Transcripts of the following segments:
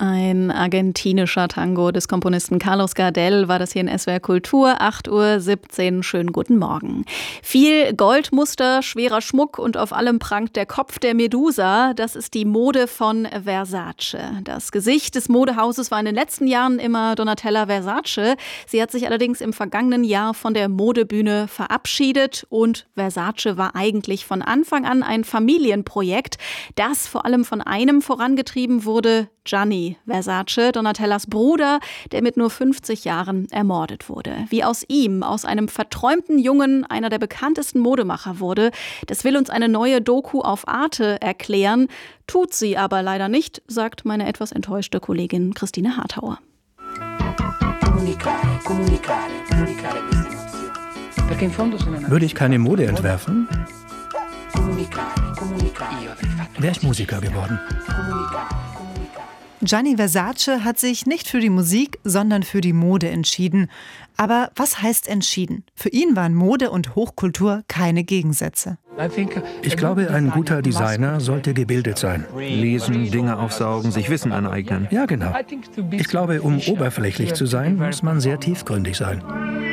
Ein argentinischer Tango des Komponisten Carlos Gardel war das hier in SWR Kultur, 8:17 Uhr. Schönen guten Morgen. Viel Goldmuster, schwerer Schmuck und auf allem prangt der Kopf der Medusa. Das ist die Mode von Versace. Das Gesicht des Modehauses war in den letzten Jahren immer Donatella Versace. Sie hat sich allerdings im vergangenen Jahr von der Modebühne verabschiedet und Versace war eigentlich von Anfang an ein Familienprojekt, das vor allem von einem vorangetrieben wurde, Gianni Versace, Donatellas Bruder, der mit nur 50 Jahren ermordet wurde. Wie aus ihm, aus einem verträumten Jungen, einer der bekanntesten Modemacher wurde, das will uns eine neue Doku auf Arte erklären. Tut sie aber leider nicht, sagt meine etwas enttäuschte Kollegin Christine Hartauer. Würde ich keine Mode entwerfen, wäre ich Musiker geworden. Gianni Versace hat sich nicht für die Musik, sondern für die Mode entschieden. Aber was heißt entschieden? Für ihn waren Mode und Hochkultur keine Gegensätze. Ich glaube, ein guter Designer sollte gebildet sein. Lesen, Dinge aufsaugen, sich Wissen aneignen. Ja, genau. Ich glaube, um oberflächlich zu sein, muss man sehr tiefgründig sein.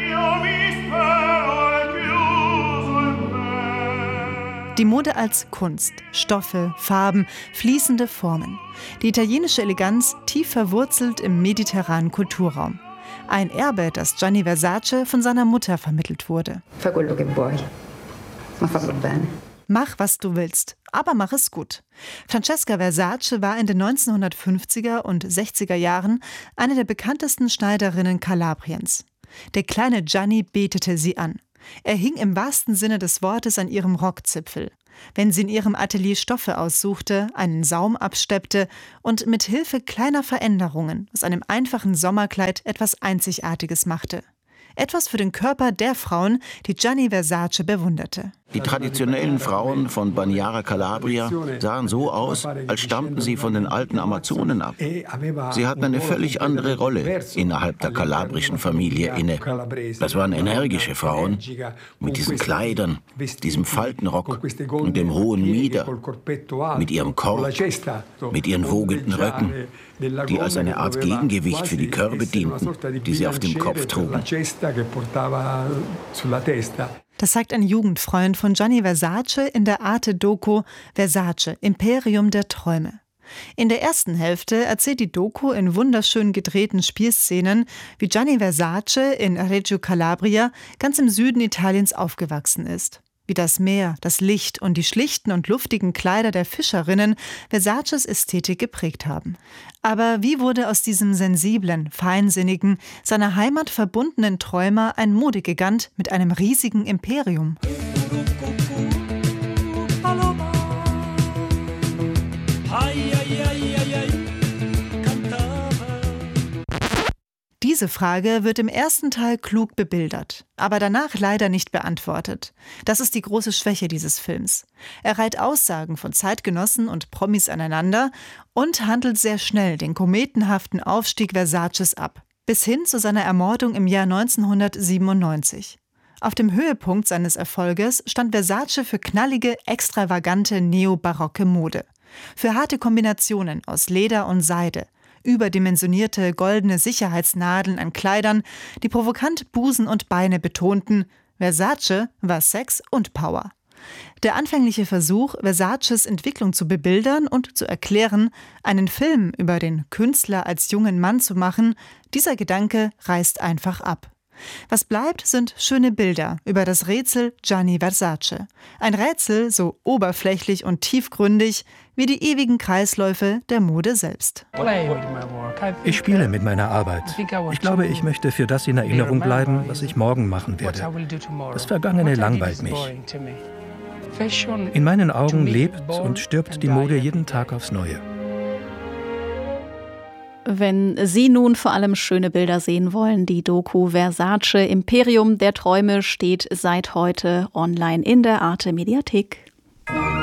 Die Mode als Kunst, Stoffe, Farben, fließende Formen. Die italienische Eleganz tief verwurzelt im mediterranen Kulturraum. Ein Erbe, das Gianni Versace von seiner Mutter vermittelt wurde. Mach, was du willst, aber mach es gut. Francesca Versace war in den 1950er und 60er Jahren eine der bekanntesten Schneiderinnen Kalabriens. Der kleine Gianni betete sie an. Er hing im wahrsten Sinne des Wortes an ihrem Rockzipfel, wenn sie in ihrem Atelier Stoffe aussuchte, einen Saum absteppte und mit Hilfe kleiner Veränderungen aus einem einfachen Sommerkleid etwas Einzigartiges machte. Etwas für den Körper der Frauen, die Gianni Versace bewunderte. Die traditionellen Frauen von Bagnara Calabria sahen so aus, als stammten sie von den alten Amazonen ab. Sie hatten eine völlig andere Rolle innerhalb der kalabrischen Familie inne. Das waren energische Frauen mit diesen Kleidern, diesem Faltenrock und dem hohen Mieder, mit ihrem Korb, mit ihren wogenden Röcken, die als eine Art Gegengewicht für die Körbe dienten, die sie auf dem Kopf trugen. Das sagt ein Jugendfreund von Gianni Versace in der Arte-Doku Versace, Imperium der Träume. In der ersten Hälfte erzählt die Doku in wunderschön gedrehten Spielszenen, wie Gianni Versace in Reggio Calabria, ganz im Süden Italiens, aufgewachsen ist. Wie das Meer, das Licht und die schlichten und luftigen Kleider der Fischerinnen Versaces Ästhetik geprägt haben. Aber wie wurde aus diesem sensiblen, feinsinnigen, seiner Heimat verbundenen Träumer ein Modegigant mit einem riesigen Imperium? Diese Frage wird im ersten Teil klug bebildert, aber danach leider nicht beantwortet. Das ist die große Schwäche dieses Films. Er reiht Aussagen von Zeitgenossen und Promis aneinander und handelt sehr schnell den kometenhaften Aufstieg Versaces ab, bis hin zu seiner Ermordung im Jahr 1997. Auf dem Höhepunkt seines Erfolges stand Versace für knallige, extravagante, neobarocke Mode. Für harte Kombinationen aus Leder und Seide, überdimensionierte goldene Sicherheitsnadeln an Kleidern, die provokant Busen und Beine betonten. Versace war Sex und Power. Der anfängliche Versuch, Versaces Entwicklung zu bebildern und zu erklären, einen Film über den Künstler als jungen Mann zu machen, dieser Gedanke reißt einfach ab. Was bleibt, sind schöne Bilder über das Rätsel Gianni Versace. Ein Rätsel so oberflächlich und tiefgründig wie die ewigen Kreisläufe der Mode selbst. Ich spiele mit meiner Arbeit. Ich glaube, ich möchte für das in Erinnerung bleiben, was ich morgen machen werde. Das Vergangene langweilt mich. In meinen Augen lebt und stirbt die Mode jeden Tag aufs Neue. Wenn Sie nun vor allem schöne Bilder sehen wollen, die Doku Versace, Imperium der Träume steht seit heute online in der Arte Mediathek.